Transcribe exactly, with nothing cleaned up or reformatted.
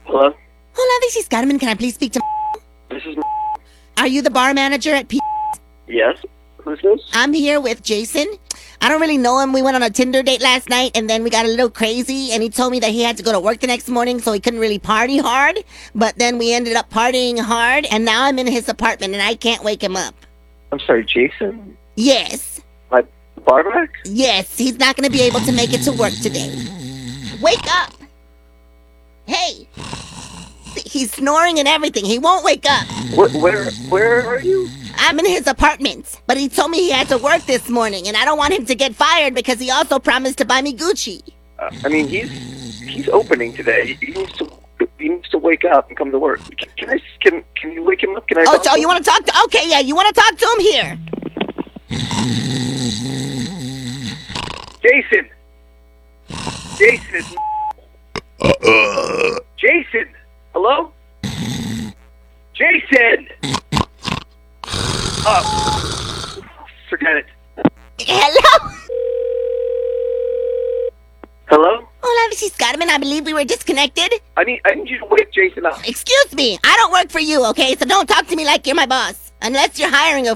Hello? Hola, this is Carmen. Can I please speak to... This is... Are you the bar manager at P... Yes? Who's this? I'm here with Jason. I don't really know him. We went on a Tinder date last night, and then we got a little crazy, and he told me that he had to go to work the next morning, so he couldn't really party hard. But then we ended up partying hard, and now I'm in his apartment, and I can't wake him up. I'm sorry, Jason? Yes. My barback? Yes, he's not going to be able to make it to work today. Wake up! Hey! He's snoring and everything. He won't wake up. Where, where, where are you? I'm in his apartment, but he told me he had to work this morning, and I don't want him to get fired because he also promised to buy me Gucci. Uh, I mean, he's he's opening today. He needs to he needs to wake up and come to work. Can, can I can can you wake him up? Can I? Oh, talk so to you him? want to talk to? Okay, yeah, you want to talk to him here. Jason. Jason. Jason. Hello. Jason. Oh, forget it. Hello? Hello? Hola, this is Carmen. I believe we were disconnected. I need I need you to wake Jason up. Excuse me, I don't work for you, okay? So don't talk to me like you're my boss. Unless you're hiring a